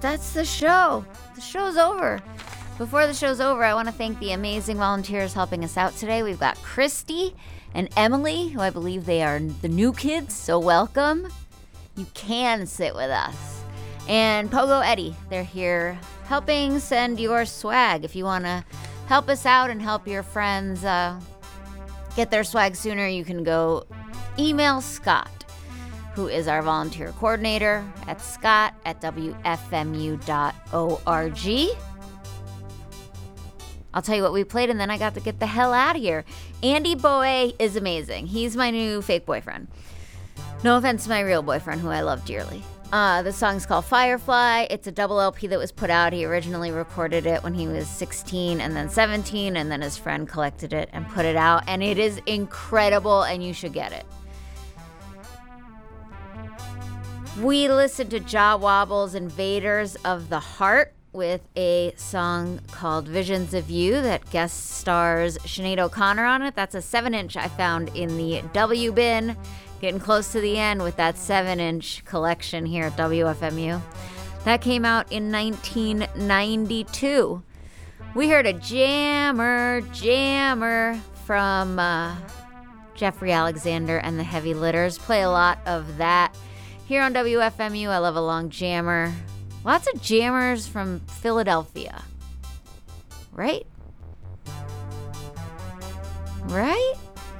that's the show. The show's over. Before the show's over, I want to thank the amazing volunteers helping us out today. We've got Christy and Emily, who I believe they are the new kids, so welcome. You can sit with us. And Pogo Eddie, they're here helping send your swag. If you want to help us out and help your friends get their swag sooner, you can go email Scott, who is our volunteer coordinator, at scott@wfmu.org. I'll tell you what we played, and then I got to get the hell out of here. Andy Boe is amazing. He's my new fake boyfriend. No offense to my real boyfriend, who I love dearly. The song's called Firefly. It's a double LP that was put out. He originally recorded it when he was 16 and then 17, and then his friend collected it and put it out. And it is incredible, and you should get it. We listened to Jaw Wobble's Invaders of the Heart with a song called Visions of You that guest stars Sinead O'Connor on it. That's a 7-inch I found in the W bin. Getting close to the end with that 7-inch collection here at WFMU. That came out in 1992. We heard a jammer from Jeffrey Alexander and the Heavy Litters. Play a lot of that here on WFMU. I love a long jammer. Lots of jammers from Philadelphia. Right? Right?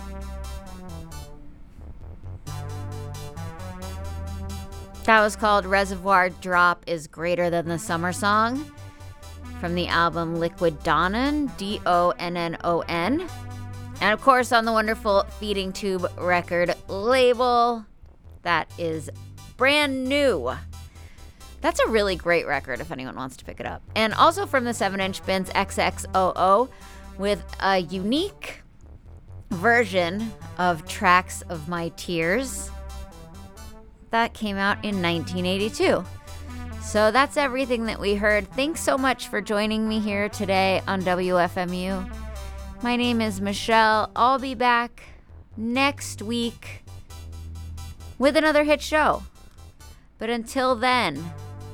That was called Reservoir Drop is Greater Than the Summer Song from the album Liquid Donnon, Donnon. And of course on the wonderful Feeding Tube record label. That is brand new. That's a really great record if anyone wants to pick it up. And also from the 7-inch bins, XXOO with a unique version of Tracks of My Tears. That came out in 1982. So that's everything that we heard. Thanks so much for joining me here today on WFMU. My name is Michelle. I'll be back next week with another hit show. But until then,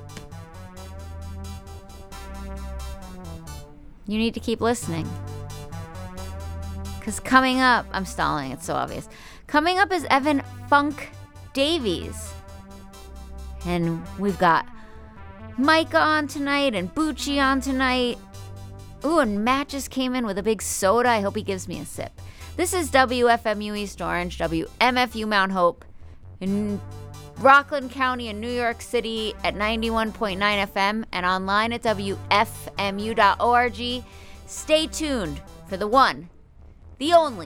you need to keep listening. Because coming up, I'm stalling, it's so obvious. Coming up is Evan Funk Davies. And we've got Micah on tonight and Bucci on tonight. Ooh, and Matt just came in with a big soda. I hope he gives me a sip. This is WFMU East Orange, WMFU Mount Hope in Rockland County in New York City at 91.9 FM and online at WFMU.org. Stay tuned for the one, the only,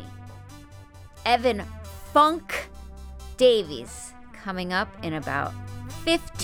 Evan Funk Davies, coming up in about 15